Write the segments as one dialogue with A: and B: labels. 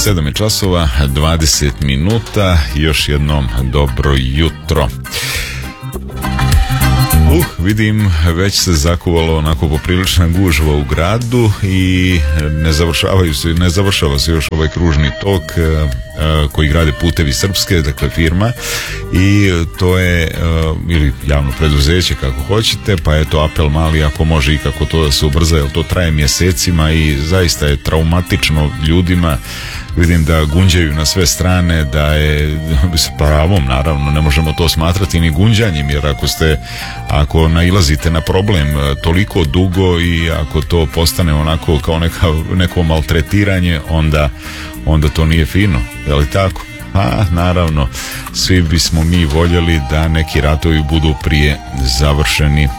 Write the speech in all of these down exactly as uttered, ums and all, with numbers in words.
A: sedam je časova, dvadeset minuta, još jednom dobro jutro. Uh, vidim, već se zakuvalo onako poprilična gužva u gradu i ne završavaju se, ne završava se još ovaj kružni tok uh, koji grade Putevi Srpske, dakle firma, i to je uh, ili javno preduzeće kako hoćete, pa je to apel mali ako može i kako to da se ubrza, jer to traje mjesecima i zaista je traumatično ljudima. Vidim da gunđaju na sve strane, da je s pravom, naravno, ne možemo to smatrati ni gunđanjem, jer ako ste, ako nailazite na problem toliko dugo i ako to postane onako kao neka, neko maltretiranje, onda, onda to nije fino, je li tako? Pa naravno, svi bismo mi voljeli da neki ratovi budu prije završeni.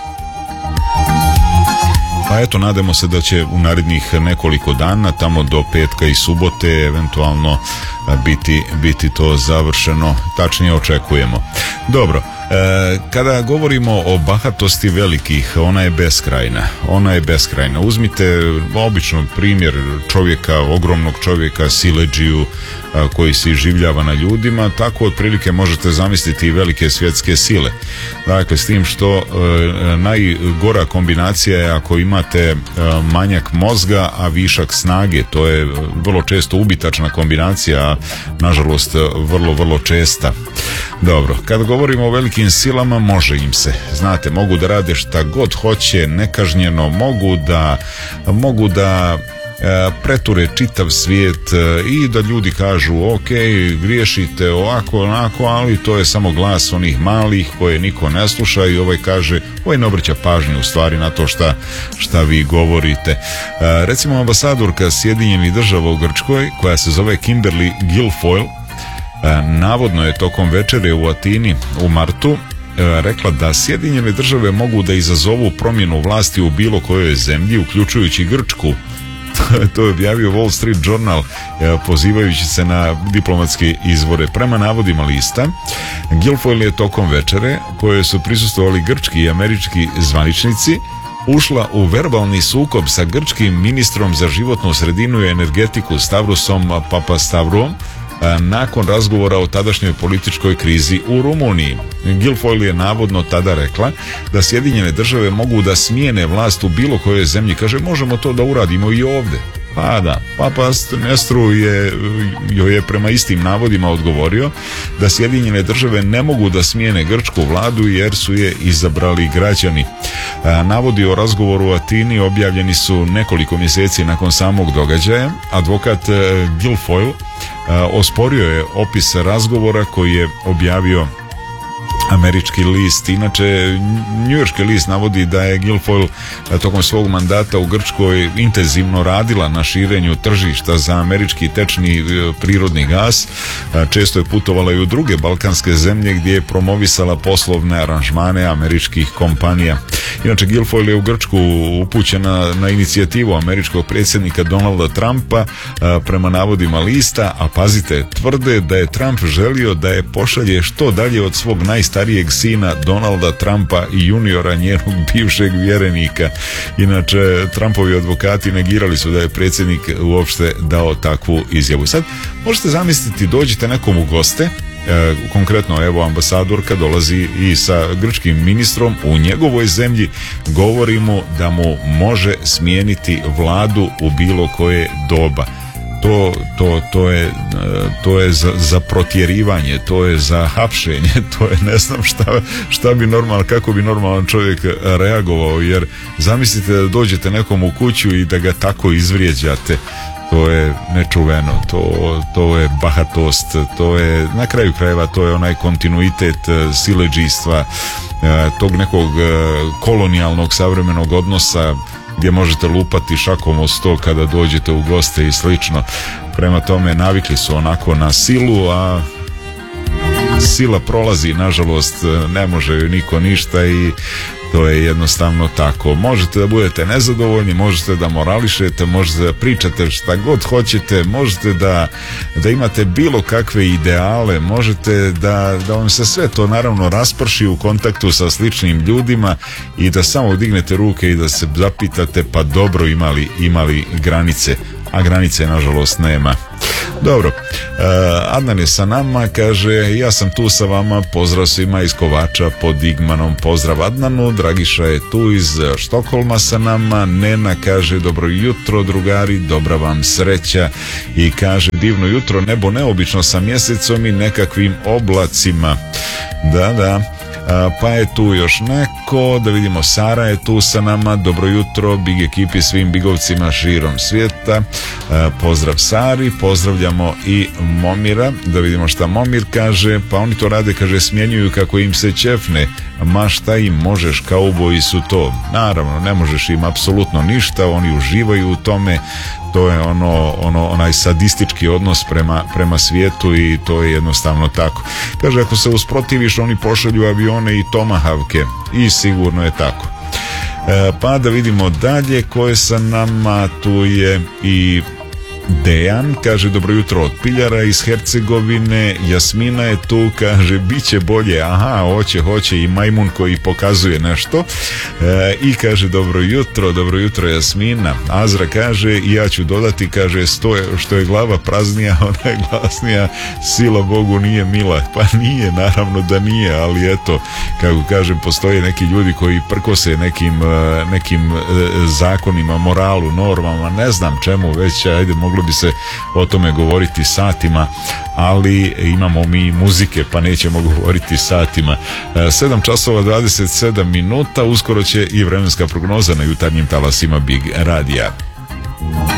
A: Pa eto, nadamo se da će u narednih nekoliko dana, tamo do petka i subote, eventualno biti, biti to završeno, tačnije očekujemo. Dobro, e, kada govorimo o bahatosti velikih, ona je beskrajna, ona je beskrajna. Uzmite obično primjer čovjeka, ogromnog čovjeka, siledžiju, a, koji se iživljava na ljudima, tako otprilike možete zamisliti i velike svjetske sile. Dakle, s tim što e, najgora kombinacija je ako imate e, manjak mozga, a višak snage. To je vrlo često ubitačna kombinacija, a nažalost vrlo, vrlo česta. Dobro, kad govorimo o velikim silama, može im se. Znate, mogu da rade šta god hoće, nekažnjeno, mogu da, mogu da e, preture čitav svijet e, i da ljudi kažu, ok, griješite ovako, onako, ali to je samo glas onih malih koje niko ne sluša i ovaj kaže, ovaj ne obraća pažnju u stvari na to šta, šta vi govorite. E, recimo ambasadorka Sjedinjenih Država u Grčkoj, koja se zove Kimberly Guilfoyle, navodno je tokom večere u Atini u martu rekla da Sjedinjene Države mogu da izazovu promjenu vlasti u bilo kojoj zemlji, uključujući Grčku. To je objavio Wall Street Journal, pozivajući se na diplomatske izvore. Prema navodima lista, Guilfoyle je tokom večere, koje su prisustvovali grčki i američki zvaničnici, ušla u verbalni sukob sa grčkim ministrom za životnu sredinu i energetiku Stavrosom Papastavrouom nakon razgovora o tadašnjoj političkoj krizi u Rumuniji. Guilfoyle je navodno tada rekla da Sjedinjene Države mogu da smijene vlast u bilo kojoj zemlji. Kaže, možemo to da uradimo i ovdje. Pa da, Papa Nestru je, joj je prema istim navodima odgovorio da Sjedinjene Države ne mogu da smijene grčku vladu jer su je izabrali građani. Navodi o razgovoru u Atini objavljeni su nekoliko mjeseci nakon samog događaja. Advokat Guilfoyle osporio je opis razgovora koji je objavio američki list. Inače, njujorški list navodi da je Guilfoyle tokom svog mandata u Grčkoj intenzivno radila na širenju tržišta za američki tečni prirodni gas. Često je putovala i u druge balkanske zemlje gdje je promovisala poslovne aranžmane američkih kompanija. Inače, Guilfoyle je u Grčku upućena na inicijativu američkog predsjednika Donalda Trumpa, prema navodima lista, a pazite, tvrde da je Trump želio da je pošalje što dalje od svog najstarijeg sina Donalda Trumpa i juniora njenog bivšeg vjerenika. Inače, Trumpovi advokati negirali su da je predsjednik uopšte dao takvu izjavu. Sad, možete zamisliti, dođete nekom u goste, E, konkretno evo ambasadorka dolazi i sa grčkim ministrom u njegovoj zemlji, govori mu da mu može smijeniti vladu u bilo koje doba. To, to, to je, to je za, za protjerivanje, to je za hapšenje, to je ne znam šta, šta bi normalno, kako bi normalan čovjek reagovao, jer zamislite da dođete nekom u kuću i da ga tako izvrijeđate. To je nečuveno, to, to je bahatost, to je, na kraju krajeva, to je onaj kontinuitet siledžijstva, tog nekog kolonijalnog savremenog odnosa gdje možete lupati šakom o sto kada dođete u goste i slično. Prema tome, navikli su onako na silu, a sila prolazi, nažalost, ne može joj niko ništa i to je jednostavno tako. Možete da budete nezadovoljni, možete da morališete, možete da pričate šta god hoćete, možete da, da imate bilo kakve ideale, možete da, da vam se sve to naravno rasprši u kontaktu sa sličnim ljudima i da samo dignete ruke i da se zapitate, pa dobro, imali, imali granice, a granice nažalost nema. Dobro, Adnan je sa nama, kaže ja sam tu sa vama, pozdrav svima iz Kovača pod Digmanom, pozdrav Adnanu. Dragiša je tu iz Štokholma sa nama. Nena kaže dobro jutro drugari, dobra vam sreća, i kaže divno jutro, nebo neobično sa mjesecom i nekakvim oblacima. Da, da. Pa je tu još neko, da vidimo, Sara je tu sa nama, dobro jutro big ekipi, svim bigovcima širom svijeta, pozdrav Sari, pozdravljamo i Momira, da vidimo šta Momir kaže. Pa oni to rade, kaže, smjenjuju kako im se ćefne, ma šta im možeš, kauboji su to. Naravno, ne možeš im apsolutno ništa, oni uživaju u tome. To je ono, ono, onaj sadistički odnos prema, prema svijetu i to je jednostavno tako. Kaže, ako se usprotiviš, oni pošalju avione i tomahavke, i sigurno je tako. E, pa da vidimo dalje ko je sa nama. Tu je i Dejan, kaže dobro jutro od Piljara iz Hercegovine. Jasmina je tu, kaže bit će bolje. Aha, hoće, hoće i majmun koji pokazuje nešto. E, i kaže dobro jutro, dobro jutro Jasmina. Azra kaže, i ja ću dodati, kaže sto je, što je glava praznija, ona je glasnija, sila Bogu nije mila. Pa nije, naravno da nije, ali eto, kako kažem, postoje neki ljudi koji prkose nekim, nekim zakonima, moralu, normama, ne znam čemu već, ajde, moglo bi se o tome govoriti satima, ali imamo mi muzike pa nećemo govoriti satima. sedam časova dvadeset sedam minuta, uskoro će i vremenska prognoza na jutarnjim talasima Big Radija.